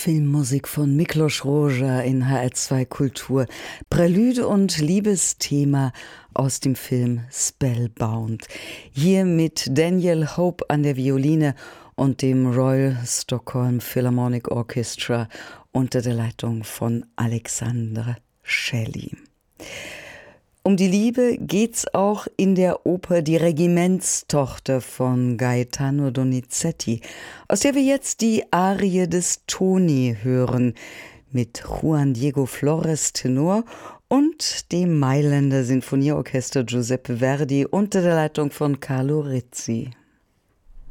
Filmmusik von Miklos Rozsa in HR2 Kultur. Prälude und Liebesthema aus dem Film Spellbound. Hier mit Daniel Hope an der Violine und dem Royal Stockholm Philharmonic Orchestra unter der Leitung von Alexander Shelley. Um die Liebe geht's auch in der Oper Die Regimentstochter von Gaetano Donizetti, aus der wir jetzt die Arie des Toni hören, mit Juan Diego Flores Tenor und dem Mailänder Sinfonieorchester Giuseppe Verdi unter der Leitung von Carlo Rizzi.